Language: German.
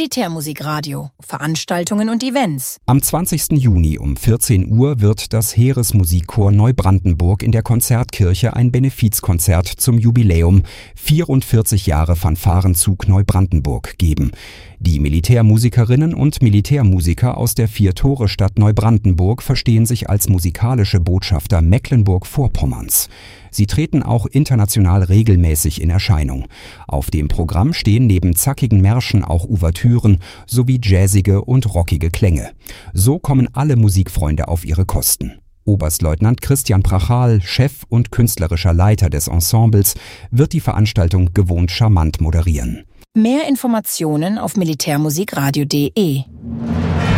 Militärmusikradio, Veranstaltungen und Events. Am 20. Juni um 14 Uhr wird das Heeresmusikchor Neubrandenburg in der Konzertkirche ein Benefizkonzert zum Jubiläum 44 Jahre Fanfarenzug Neubrandenburg geben. Die Militärmusikerinnen und Militärmusiker aus der Vier-Tore-Stadt Neubrandenburg verstehen sich als musikalische Botschafter Mecklenburg-Vorpommerns. Sie treten auch international regelmäßig in Erscheinung. Auf dem Programm stehen neben zackigen Märschen auch Ouvertüren sowie jazzige und rockige Klänge. So kommen alle Musikfreunde auf ihre Kosten. Oberstleutnant Christian Prachal, Chef und künstlerischer Leiter des Ensembles, wird die Veranstaltung gewohnt charmant moderieren. Mehr Informationen auf militärmusikradio.de.